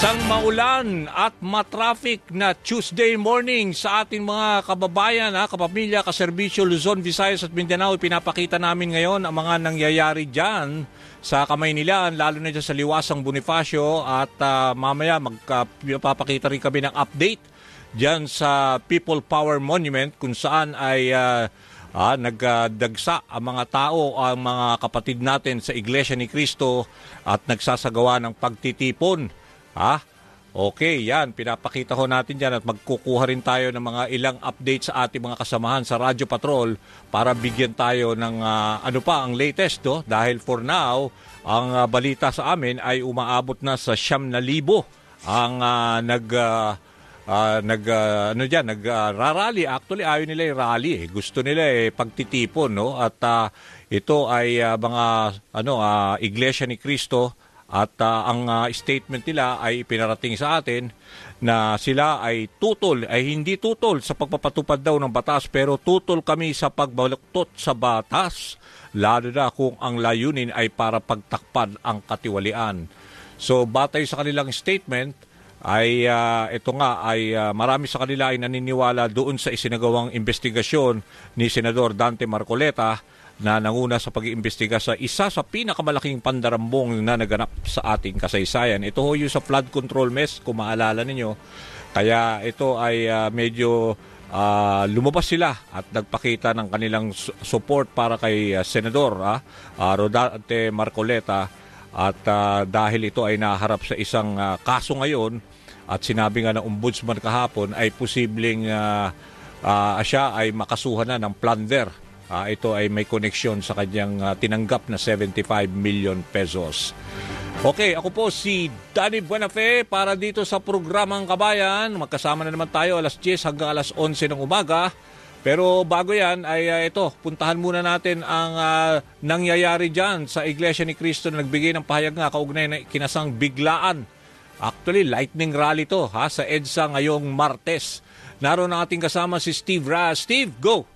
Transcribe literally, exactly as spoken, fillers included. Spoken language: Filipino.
Isang maulan at matraffic na Tuesday morning sa ating mga kababayan, ha, kapamilya, kaserbisyo, Luzon, Visayas at Mindanao. Pinapakita namin ngayon ang mga nangyayari dyan sa Kamaynilan, lalo na dyan sa Liwasang Bonifacio. At uh, mamaya magpapakita rin kami ng update dyan sa People Power Monument kung saan ay uh, ah, nagdagsa ang mga tao, ang mga kapatid natin sa Iglesia ni Cristo at nagsasagawa ng pagtitipon. Ha? Okay, yan. Pinapakita ko natin dyan at magkukuha rin tayo ng mga ilang updates sa ating mga kasamahan sa Radyo Patrol para bigyan tayo ng uh, ano pa ang latest, do? Dahil for now, ang uh, balita sa amin ay umaabot na sa siyam na libo ang uh, nag uh, uh, nag uh, ano diyan, nag uh, rally. Actually, ayaw nila 'yung rally eh. Gusto nila eh pagtitipon, no? At uh, ito ay uh, mga ano uh, Iglesia ni Cristo. At uh, ang uh, statement nila ay pinarating sa atin na sila ay tutol, ay hindi tutol sa pagpapatupad daw ng batas, pero tutol kami sa pagbaluktot sa batas, lalo na kung ang layunin ay para pagtakpan ang katiwalian. So batay sa kanilang statement, ay uh, ito nga ay uh, marami sa kanila ay naniniwala doon sa isinagawang investigasyon ni Senador Dante Marcoleta na nanguna sa pag-iimbestiga sa isa sa pinakamalaking pandarambong na naganap sa ating kasaysayan. Ito ho yung sa flood control mess, kung maalala ninyo. Kaya ito ay uh, medyo uh, lumabas sila at nagpakita ng kanilang support para kay uh, Senador uh, uh, Rodante Marcoleta. At uh, dahil ito ay naharap sa isang uh, kaso ngayon at sinabi nga ng ombudsman kahapon ay posibleng uh, uh, siya ay makasuhan na ng plunder. Uh, ito ay may koneksyon sa kanyang uh, tinanggap na seventy-five million pesos. Okay, ako po si Danny Buenafe para dito sa programang Kabayan. Magkasama na naman tayo alas diyes hanggang alas onse ng umaga. Pero bago yan ay uh, ito, puntahan muna natin ang uh, nangyayari dyan sa Iglesia ni Cristo na nagbigay ng pahayag nga kaugnay na kinasang biglaan. Actually, lightning rally to ha, sa EDSA ngayong Martes. Naroon ang ating kasama si Steve Raz. Steve, go!